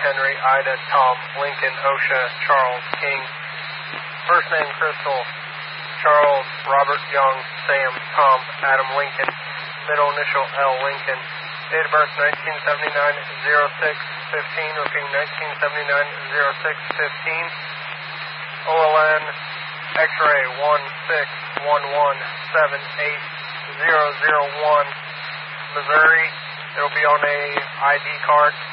Henry, Ida, Tom, Lincoln, Osha, Charles, King. First name Crystal, Charles, Robert, Young, Sam, Tom, Adam, Lincoln. Middle initial L, Lincoln. Date of birth 1979-06-15. Repeat 1979-06-15. OLN X-ray 161178001. Missouri. It'll be on a ID card.